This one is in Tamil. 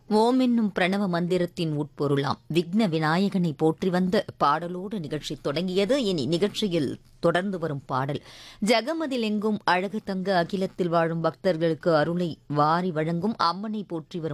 ஓம் என்னும் பிரணவ மந்திரத்தின் உட்பொருளாம் விக்ன விநாயகனை போற்றி வந்த பாடலோடு நிகழ்ச்சி தொடங்கியது. இனி நிகழ்ச்சியில் தொடர்ந்து வரும் பாடல் ஜெகமதில் எங்கும் அழகு தங்க அகிலத்தில் வாழும் பக்தர்களுக்கு அருளை வாரி வழங்கும் அம்மனை போற்றி வரும்